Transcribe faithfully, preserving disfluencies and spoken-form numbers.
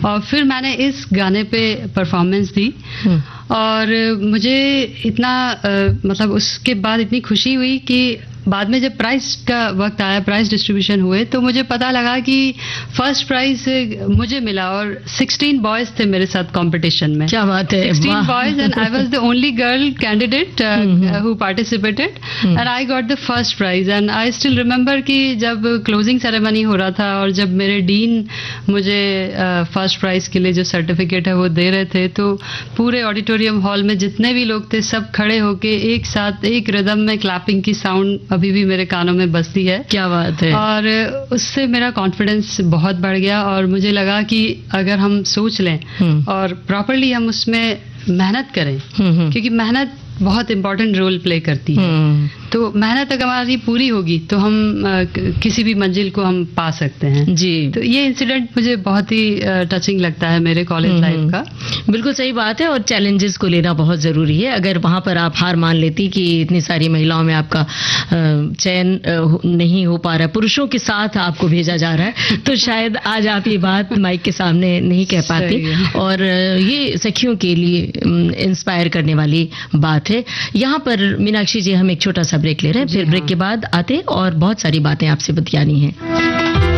और फिर मैंने इस गाने पे परफॉर्मेंस दी और मुझे इतना आ, मतलब उसके बाद इतनी खुशी हुई कि बाद में जब प्राइज का वक्त आया, प्राइज डिस्ट्रीब्यूशन हुए, तो मुझे पता लगा कि फर्स्ट प्राइज मुझे मिला और सोलह बॉयज थे मेरे साथ कंपटीशन में। क्या बात है, सोलह boys and I was the only girl candidate who participated and I got the first prize. And I still remember कि जब क्लोजिंग सेरेमनी हो रहा था और जब मेरे डीन मुझे फर्स्ट uh, प्राइज के लिए जो सर्टिफिकेट है वो दे रहे थे, तो पूरे ऑडिटोरियम हॉल में जितने भी लोग थे सब खड़े होके एक साथ एक रिदम में क्लैपिंग की साउंड अभी भी मेरे कानों में बजती है। क्या बात है। और उससे मेरा कॉन्फिडेंस बहुत बढ़ गया और मुझे लगा कि अगर हम सोच लें और प्रॉपरली हम उसमें मेहनत करें, क्योंकि मेहनत बहुत इंपॉर्टेंट रोल प्ले करती है, तो मेहनत अगर हमारी पूरी होगी तो हम आ, किसी भी मंजिल को हम पा सकते हैं जी। तो ये इंसिडेंट मुझे बहुत ही टचिंग लगता है मेरे कॉलेज लाइफ का। बिल्कुल सही बात है और चैलेंजेस को लेना बहुत जरूरी है। अगर वहां पर आप हार मान लेती कि इतनी सारी महिलाओं में आपका चयन नहीं हो पा रहा है, पुरुषों के साथ आपको भेजा जा रहा है, तो शायद आज आप ये बात माइक के सामने नहीं कह पाती। और ये सखियों के लिए इंस्पायर करने वाली बात है। यहाँ पर मीनाक्षी जी हम एक छोटा सा ब्रेक ले रहे हैं, फिर ब्रेक के बाद आते और बहुत सारी बातें आपसे बतियानी है।